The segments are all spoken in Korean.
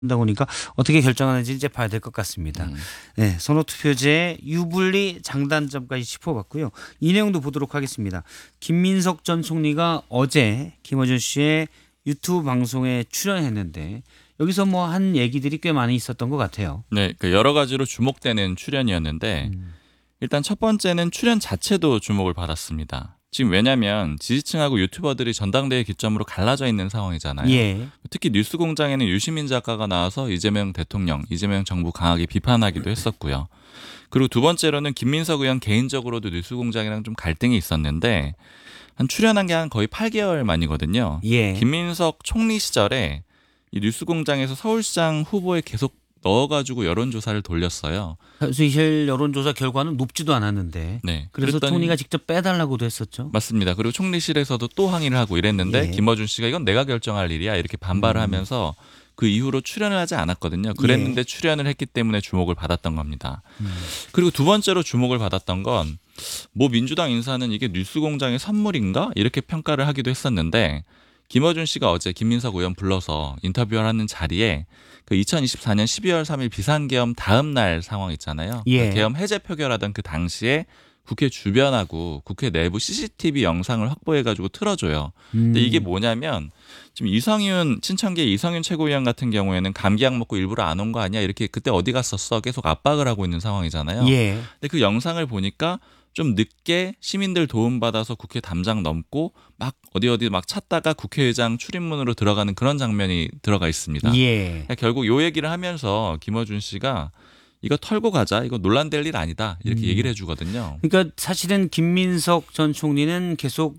한다 보니까 어떻게 결정하는지 이제 봐야 될 것 같습니다. 네, 선호투표제 유불리 장단점까지 짚어봤고요. 이 내용도 보도록 하겠습니다. 김민석 전 총리가 어제 김어준 씨의 유튜브 방송에 출연했는데 여기서 뭐 한 얘기들이 꽤 많이 있었던 것 같아요. 네, 그 여러 가지로 주목되는 출연이었는데 일단 첫 번째는 출연 자체도 주목을 받았습니다. 지금 왜냐하면 지지층하고 유튜버들이 전당대회 기점으로 갈라져 있는 상황이잖아요. 예. 특히 뉴스공장에는 유시민 작가가 나와서 이재명 대통령, 이재명 정부 강하게 비판하기도 했었고요. 그리고 두 번째로는 김민석 의원 개인적으로도 뉴스공장이랑 좀 갈등이 있었는데 한 출연한 게 한 거의 8개월 만이거든요. 예. 김민석 총리 시절에 이 뉴스공장에서 서울시장 후보에 계속 넣어가지고 여론조사를 돌렸어요. 사실 여론조사 결과는 높지도 않았는데 네, 그래서 그랬더니 총리가 직접 빼달라고도 했었죠. 맞습니다. 그리고 총리실에서도 또 항의를 하고 이랬는데 예. 김어준 씨가 이건 내가 결정할 일이야 이렇게 반발을 하면서 그 이후로 출연을 하지 않았거든요. 그랬는데 출연을 했기 때문에 주목을 받았던 겁니다. 그리고 두 번째로 주목을 받았던 건 뭐 민주당 인사는 이게 뉴스공장의 선물인가 이렇게 평가를 하기도 했었는데 김어준 씨가 어제 김민석 의원 불러서 인터뷰를 하는 자리에 그 2024년 12월 3일 비상계엄 다음 날 상황 있잖아요. 예. 그 계엄 해제 표결하던 그 당시에 국회 주변하고 국회 내부 CCTV 영상을 확보해가지고 틀어줘요. 근데 이게 뭐냐면 지금 이성윤 친천계 이성윤 최고위원 같은 경우에는 감기약 먹고 일부러 안 온 거 아니야 이렇게 그때 어디 갔었어 계속 압박을 하고 있는 상황이잖아요. 예. 근데 그 영상을 보니까 좀 늦게 시민들 도움받아서 국회 담장 넘고 막 어디 막 찾다가 국회의장 출입문으로 들어가는 그런 장면이 들어가 있습니다. 예. 그러니까 결국 요 얘기를 하면서 김어준 씨가 이거 털고 가자. 이거 논란될 일 아니다. 이렇게 얘기를 해주거든요. 그러니까 사실은 김민석 전 총리는 계속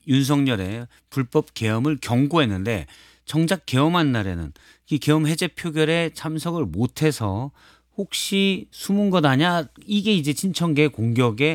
윤석열의 불법 계엄을 경고했는데 정작 계엄한 날에는 이 계엄 해제 표결에 참석을 못해서 혹시 숨은 것 아냐 이게 이제 친천계 공격의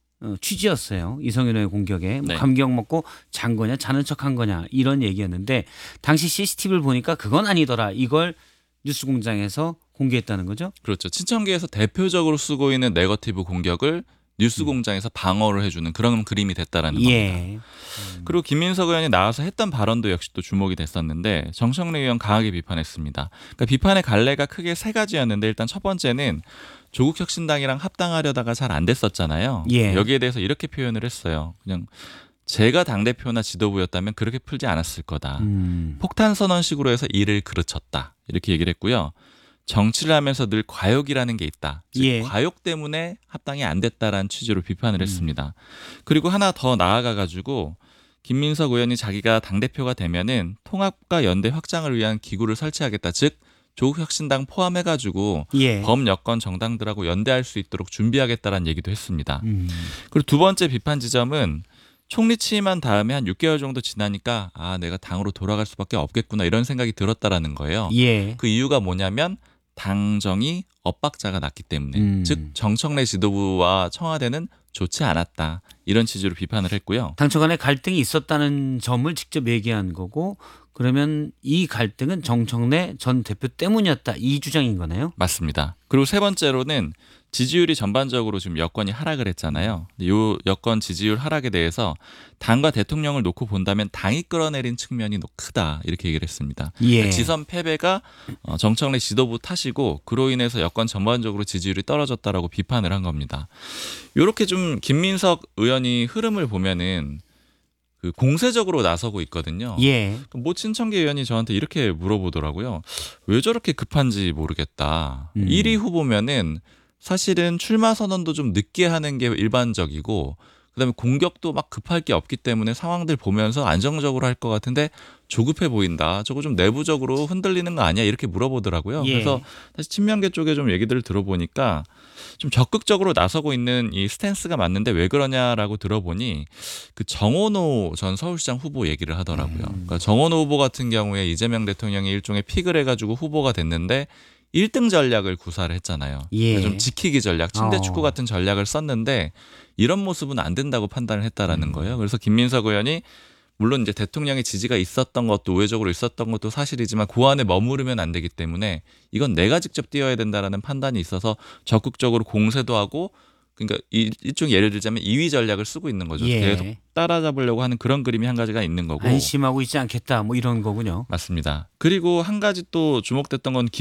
취지였어요. 이성윤의 공격에 뭐 네. 감기약 먹고 잔 거냐 자는 척한 거냐 이런 얘기였는데 당시 CCTV를 보니까 그건 아니더라. 이걸 뉴스공장에서 공개했다는 거죠. 그렇죠. 친천계에서 대표적으로 쓰고 있는 네거티브 공격을 뉴스공장에서 방어를 해주는 그런 그림이 됐다라는 겁니다. 예. 그리고 김민석 의원이 나와서 했던 발언도 역시 또 주목이 됐었는데 정청래 의원 강하게 비판했습니다. 그러니까 비판의 갈래가 크게 세 가지였는데 일단 첫 번째는 조국혁신당이랑 합당하려다가 잘 안 됐었잖아요. 예. 여기에 대해서 이렇게 표현을 했어요. 그냥 제가 당대표나 지도부였다면 그렇게 풀지 않았을 거다. 폭탄 선언식으로 해서 일을 그르쳤다. 이렇게 얘기를 했고요. 정치를 하면서 늘 과욕이라는 게 있다. 즉 예. 과욕 때문에 합당이 안 됐다라는 취지로 비판을 했습니다. 그리고 하나 더 나아가가지고 김민석 의원이 자기가 당대표가 되면은 통합과 연대 확장을 위한 기구를 설치하겠다. 즉 조국혁신당 포함해가지고 예. 범여권 정당들하고 연대할 수 있도록 준비하겠다라는 얘기도 했습니다. 그리고 두 번째 비판 지점은 총리 취임한 다음에 한 6개월 정도 지나니까 아 내가 당으로 돌아갈 수밖에 없겠구나 이런 생각이 들었다라는 거예요. 예. 그 이유가 뭐냐면 당정이 엇박자가 났기 때문에 즉 정청래 지도부와 청와대는 좋지 않았다 이런 취지로 비판을 했고요. 당초 간에 갈등이 있었다는 점을 직접 얘기한 거고 그러면 이 갈등은 정청래 전 대표 때문이었다 이 주장인 거네요. 맞습니다. 그리고 세 번째로는 지지율이 전반적으로 지금 여권이 하락을 했잖아요. 이 여권 지지율 하락에 대해서 당과 대통령을 놓고 본다면 당이 끌어내린 측면이 크다 이렇게 얘기를 했습니다. 예. 그러니까 지선 패배가 정청래 지도부 탓이고 그로 인해서 여권 전반적으로 지지율이 떨어졌다라고 비판을 한 겁니다. 이렇게 좀 김민석 의원이 흐름을 보면은 그 공세적으로 나서고 있거든요. 예. 모 친천계 의원이 저한테 이렇게 물어보더라고요. 왜 저렇게 급한지 모르겠다. 1위 후보면은 사실은 출마 선언도 좀 늦게 하는 게 일반적이고 그다음에 공격도 막 급할 게 없기 때문에 상황들 보면서 안정적으로 할 것 같은데 조급해 보인다. 저거 좀 내부적으로 흔들리는 거 아니야? 이렇게 물어보더라고요. 예. 그래서 사실 친명계 쪽에 좀 얘기들을 들어보니까 좀 적극적으로 나서고 있는 이 스탠스가 맞는데 왜 그러냐라고 들어보니 그 정원호 전 서울시장 후보 얘기를 하더라고요. 그러니까 정원호 후보 같은 경우에 이재명 대통령이 일종의 픽을 해가지고 후보가 됐는데 1등 전략을 구사를 했잖아요. 예. 좀 지키기 전략, 침대 축구 같은 전략을 썼는데 이런 모습은 안 된다고 판단을 했다라는 거예요. 그래서 김민석 의원이 물론 이제 대통령의 지지가 있었던 것도 우회적으로 있었던 것도 사실이지만 그 안에 머무르면 안 되기 때문에 이건 내가 직접 뛰어야 된다라는 판단이 있어서 적극적으로 공세도 하고 그러니까 일종 예를 들자면 2위 전략을 쓰고 있는 거죠. 예. 계속 따라잡으려고 하는 그런 그림이 한 가지가 있는 거고. 안심하고 있지 않겠다 뭐 이런 거군요. 맞습니다. 그리고 한 가지 또 주목됐던 건